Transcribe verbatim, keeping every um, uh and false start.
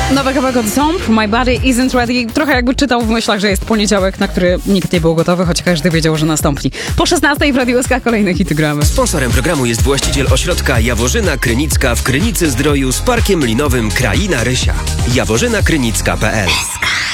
Nowy kawałek od Zomb, My Body Isn't Ready. Trochę jakby czytał w myślach, że jest poniedziałek, na który nikt nie był gotowy, choć każdy wiedział, że nastąpi. Po szesnastej w Radiu S K kolejne hity gramy. Sponsorem programu jest właściciel ośrodka Jaworzyna Krynicka w Krynicy Zdroju z parkiem linowym Kraina Rysia. jaworzyna krynicka kropka p l